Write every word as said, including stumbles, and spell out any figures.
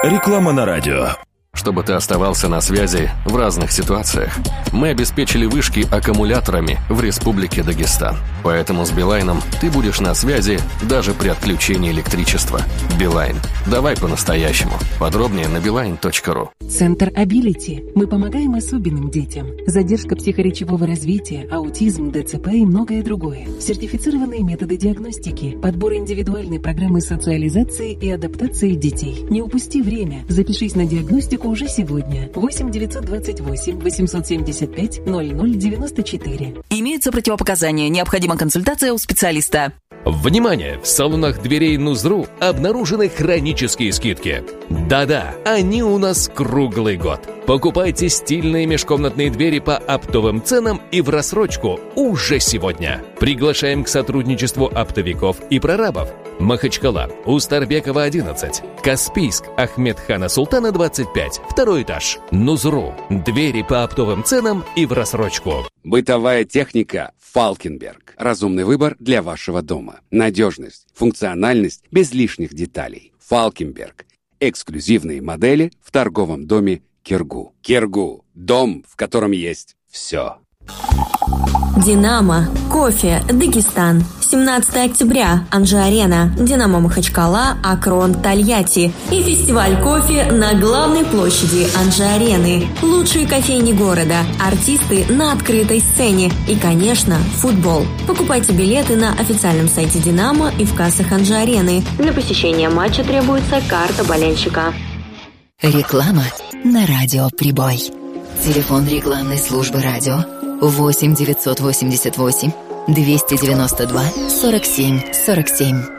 Реклама на радио. Чтобы ты оставался на связи в разных ситуациях, мы обеспечили вышки аккумуляторами в Республике Дагестан. Поэтому с Билайном ты будешь на связи даже при отключении электричества. Билайн. Давай по-настоящему. Подробнее на билайн точка ру. Центр Абилити. Мы помогаем особенным детям. Задержка психоречевого развития, аутизм, ДЦП и многое другое. Сертифицированные методы диагностики, подбор индивидуальной программы социализации и адаптации детей. Не упусти время. Запишись на диагностику уже сегодня. восемь девятьсот двадцать восемь восемьсот семьдесят пять ноль ноль девяносто четыре. Имеются противопоказания. Необходима консультация у специалиста. Внимание! В салонах дверей Нузру обнаружены хронические скидки. Да-да, они у нас круглый год. Покупайте стильные межкомнатные двери по оптовым ценам и в рассрочку уже сегодня. Приглашаем к сотрудничеству оптовиков и прорабов. Махачкала, Устарбекова, одиннадцать. Каспийск, Ахмедхана Султана, двадцать пять. Второй этаж. Нузру. Двери по оптовым ценам и в рассрочку. Бытовая техника «Фалкенберг». Разумный выбор для вашего дома. Надежность, функциональность без лишних деталей. «Фалкенберг». Эксклюзивные модели в торговом доме Киргу. Киргу. Дом, в котором есть все. Динамо, кофе, Дагестан. семнадцатого октября. Анжи-Арена. Динамо Махачкала, Акрон, Тольятти. И фестиваль кофе на главной площади Анжи-Арены. Лучшие кофейни города, артисты на открытой сцене и, конечно, футбол. Покупайте билеты на официальном сайте Динамо и в кассах Анжи-Арены. Для посещения матча требуется карта болельщика. Реклама на радио «Прибой». Телефон рекламной службы радио восемь девятьсот восемьдесят восемь двести девяносто два сорок семь сорок семь.